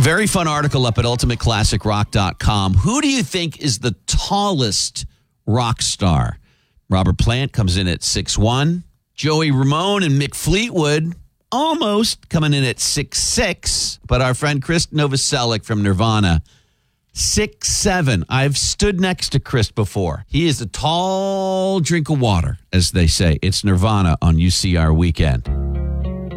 Very fun article up at ultimateclassicrock.com. Who do you think is the tallest rock star? Robert Plant comes in at 6'1". Joey Ramone and Mick Fleetwood almost coming in at 6'6". But our friend Chris Novoselic from Nirvana, 6'7". I've stood next to Chris before. He is a tall drink of water, as they say. It's Nirvana on UCR Weekend.